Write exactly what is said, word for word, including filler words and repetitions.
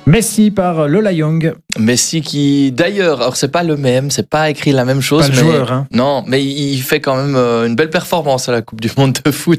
Messi par Lola Young. Messi qui, d'ailleurs, alors c'est pas le même, c'est pas écrit la même chose. Pas le mais, joueur, hein. Non, mais il fait quand même une belle performance à la Coupe du Monde de foot.